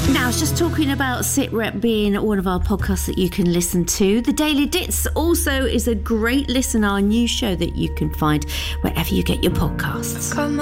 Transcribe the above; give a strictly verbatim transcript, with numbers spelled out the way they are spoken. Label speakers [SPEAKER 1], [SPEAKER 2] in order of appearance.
[SPEAKER 1] Now, I was just talking about SitRep being one of our podcasts that you can listen to. The Daily Dits also is a great listen, our new show that you can find wherever you get your podcasts.